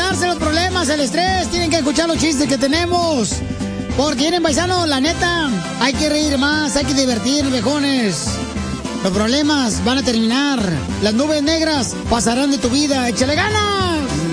olvidarse los problemas, el estrés, tienen que escuchar los chistes que tenemos. Porque miren, paisanos, la neta, hay que reír más, hay que divertir, viejones. Los problemas van a terminar, las nubes negras pasarán de tu vida. ¡Échale ganas!